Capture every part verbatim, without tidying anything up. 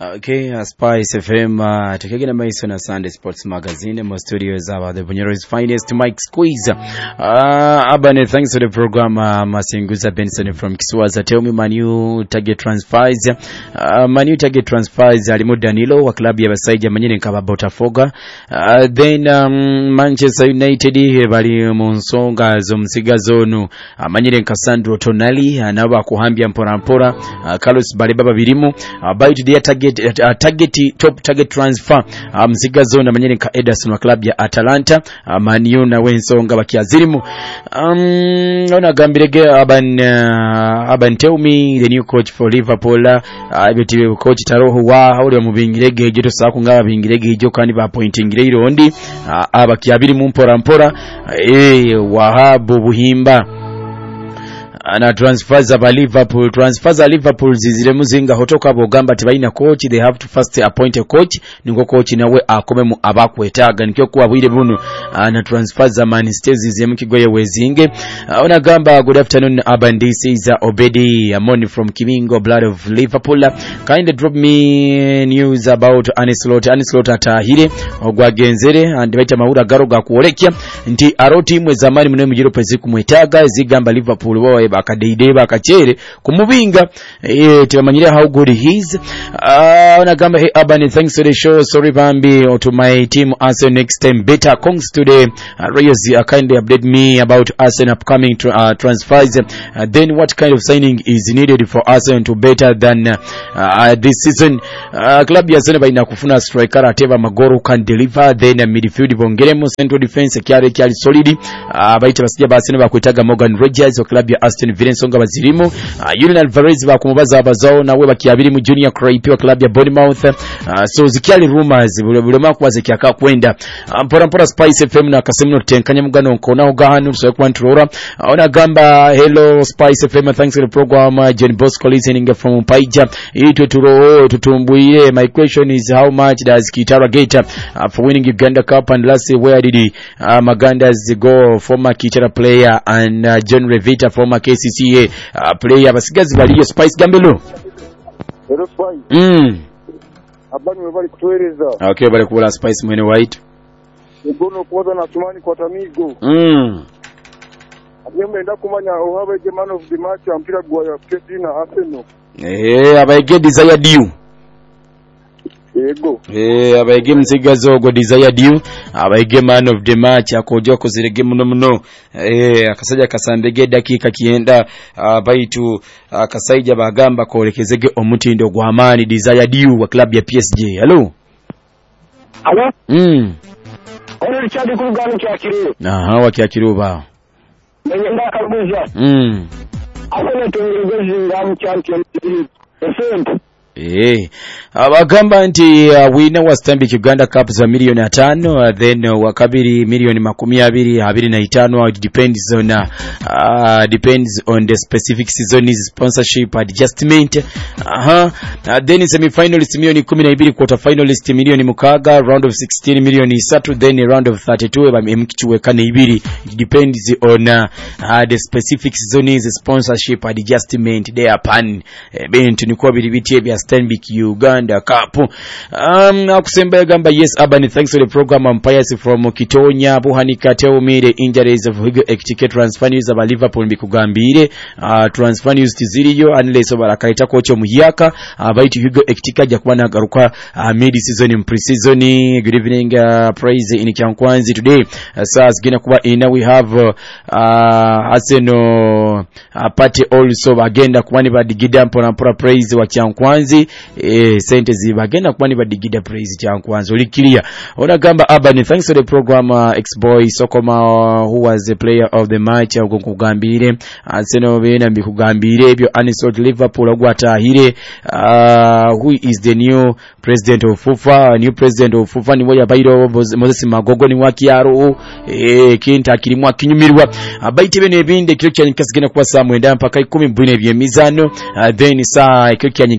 Okay, uh, Spice F M, uh, tukigina maiso na Sunday Sports Magazine, mo studios aba the Bunyero's finest, Mike Squeeze. Uh, Abane, thanks for the program, uh, Masinguza Benson from Kiswaza. Tell me, Manu target transfers. Uh, Manu target transfers, Alimu Danilo, wa klabu ya Basaija, Manyene Nkaba Botafoga. Uh, then, um, Manchester United, bali Monsonga, Zomsiga Zonu, uh, Manyene Nkasandro Tonali, uh, Nawa Kuhambia Mpora Mpora, uh, Carlos Balibaba Virimu, uh, by today target Uh, target top target transfer mziga um, zone amanyene ka Ederson wa club ya Atalanta uh, Manu na Wensonga bakiazirimu um ona gambirege aban uh, aban tell me the new coach for Liverpool uh, bitiwe coach taroho wa hawuli mubingirege gito saku ngaba bingirege gyo kandi ba pointing rero ndi uh, abakiabiri mu mpora mpora uh, eh Wahabu Buhimba na transfers of Liverpool transfers of Liverpool zizire muzinga hotoka bogamba tibaina coach they have to first appoint a coach ningo coach nawe akome mu abakwetaga nikyo kuwa bwire bunu na transfers za Man City zizire mukigoye wezinge ona gamba good afternoon Abandisi is Obedi Amoni from Kimingo blood of Liverpool kind of drop me news about Anislot Anislot atahire ogwagenzere and baita mahura garoga kuolekya nti aroti mwe zamani mwe mujiro pezi kumwetaga zigamba Liverpool wawe bakadeide bakachere kumubinga eh tebamanyira how good he is uh, ona gamba hey Abani thanks to the show sorry Bambi or to my team Arsenal next time better congs today uh, Reyes uh, kindly update me about Arsenal upcoming tra- uh, transfers uh, then what kind of signing is needed for Arsenal to better than uh, uh, this season uh, club ya Arsenal baina kufuna striker Ateba Magoro can deliver then uh, midfield bongeremo central defense kyari kyari solid uh, baita basija Arsenal bakwetaga Morgan Rogers wa club ya Aston Villensonga bazirimu uh, Julian Alvarez bakumubaza abazao nawe bakiyabiri mu Junior Craig wa club ya Bournemouth uh, so zikiali rumors bulema kwaze kyaka kwenda mpora mpora Spice F M na kasemno tenkanya mugano nkona ogahanu so kwantrora uh, ona gamba hello Spice F M thanks for the program uh, John Bosco listening from Paija ito turo tutumbuye my question is how much does Kitara get uh, for winning Uganda Cup and last where did he, uh, Magandas go former Kitara player and uh, John Revita former K C C A uh, player basigazi baliyo Spice Gambelo hello Spice mm abani webali kutueleza okay bali kubula Spice mwene white ngono kwoza na tumani kwa tamigo mm Abiyembe nda kumanya ohabe the man of the match ampira gwa ya Pedina Arsenal eh abaige desire due Ego eh abaige msigazo go desire due abaige man of the match akojo kozirege muno muno eh akasaja kasandege dakika kienda baitu akasaija bagamba kolekezege omutindo gwa amani desire due wa club ya P S G hello hello mm ole chadi kulugano kyakiro aha wakyakiro ba nenda kabuza mm akole tungeze ngamu champion league efembe eh abagamba nti uh, wina wa Stanbic Uganda Cup za milioni tano uh, then uh, wakabiri milioni makumi abiri abiri na tano it depends on uh, uh, depends on the specific season is sponsorship adjustment aha uh, then semi finalist milioni kumi na mbili quarter finalist milioni mukaga round of sixteen milioni tatu then a round of thirty-two mkichwe kane ibiri it depends on uh, uh, the specific season is sponsorship adjustment there pan uh, bentu ni kwa bibitie bya Stanbic Uganda Cup um akusemba gamba yes Abani thanks for the program umpires from Kitonya Buhanika tell me the injuries of Hugo Ekitike transfer news of Liverpool bikugambire uh, transfer news tiziriyo unless barakaita coach Muhiaka abaiti uh, Hugo Ekitike ajja kuba nagaruka uh, mid season pre-season good evening uh, praise in Kyankwanzi today uh, sas gina kuba ina we have uh, uh, Arsenal uh, party also bagenda kubani badigida mpona mpora praise wa Kyankwanzi eh sente zibagenda kubani badigida praise Kyankwanzi olikilia ona gamba Abani thanks for the program uh, ex-boy Sokoma uh, who was the player of the match ukugambire Arsenal bena mbikugambire ebyo Anislot Liverpool ogwatahire uh, who is the new president of FIFA new president of FIFA ni woya bayiro Moses Magogo ni wakiaro eh kinta kirimwa kinyumirwa abaite bene ebinde kyo kyanyikas gena kwa saa mwenda mpaka ikumi mbune byemizano uh, then saa kyo kyanyikas ja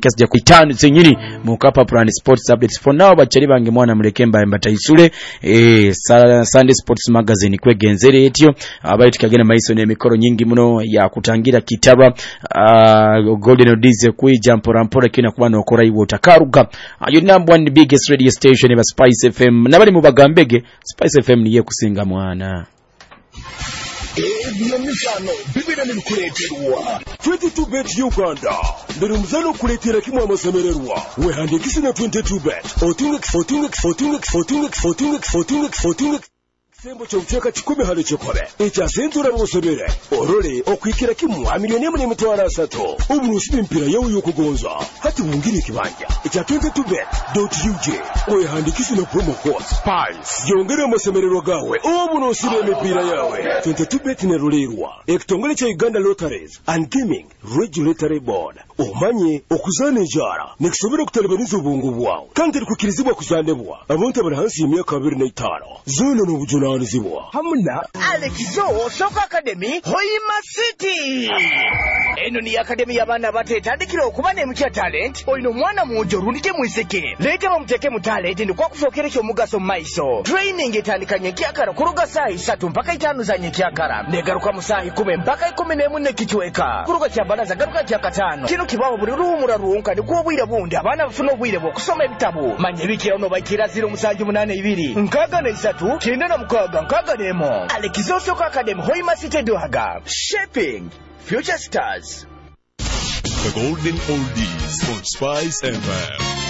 itaano zenyini mu Kapapula Sports Updates. For now bachali bange mwana muleke mbaye mbatayisule eh Sunday Sports Magazine kwegenzere etyo abaye tukagenda maiso n'emikoro nyingi muno ya kutangira kitaba uh, Golden Odize kuija mpora mpora kina kuba nokora iwo takaruga ayo number one biggest radio station eba Spice F M nabali mu bagambege Spice F M niye kusinga mwana Ebiyo misano bibira ni kuleterwa twenty-two bet Uganda ndiri muzano kuletera kimwe amasemererwa we handikisi na twenty-two bet otunge otunge otunge otunge otunge otunge otunge Sembo chomcheka chikumi hali chikobe echa sentura musebere orole okwikira kimu amilioni mu mitwara asatu umurusi mpira yawo yokugonza hati mungiri kibanja echa twenty-two bet dot u j oye handikisi na promo code spice yongere amasemererwa gawe umurusi mpira yawe twenty-two bet ne rulerwa ekitongole cha Uganda Lotteries and Gaming Regulatory Board omanye okuzana ejara nekisobera kutalebaniza ubungu bwawe kandi kukirizibwa kuzanebwa abantu bari hansi y'imyaka abiri na itano zona no bujuna Hamuna Alexizo Soccer Academy Hoima City eno ni academy y'abaana batetandikira okuba n'emikya talent oyino mwana mujo rundike mwiseke leta bamuteke mu talent ndikwa kufokera kyo mugaso maiso training etandikanye kyakara kuruga saa isatu mpaka itanu zanye kyakara negaruka musahi kumi mpaka ikumi n'emu nekichweka kuruga kyabanaza garuka kyakatano kino kibaho buli ruhumura ruunka ndikuwa bwire bundi abaana bafuna obwire bw'okusoma ebitabu manye bikira ono bakira zero musanju munane ibiri nkaga na isatu kyenda na mukaga nkaga demo Alexizo Soccer Academy Hoima City Duhaga shaping future stars. The Golden Oldies on Spice F M.